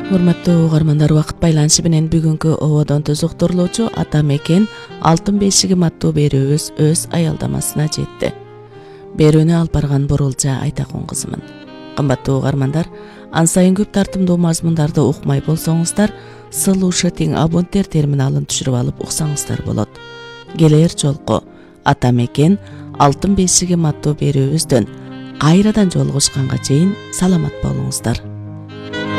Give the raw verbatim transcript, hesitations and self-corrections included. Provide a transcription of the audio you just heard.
Урматтуу угармандар, убакыт байланышы менен бүгүнкү ободон тозуктурулуучу Ата Мекен Алтын бешигим аттуу берүүбүз өз аялдамасына жетти. Берүүнү алып барган Бурулжа Айтакун кызымын. Кымбаттуу угармандар, ансайын көп тартымдуу мазмундарды укмай болсоңуздар, слушать абонтер терминалын түшүрүп алып уксаңыздар болот. Келер жолку Ата Мекен Алтын бешигим аттуу берүүбүздөн кайрадан жолугушканга чейин саламат болуңуздар.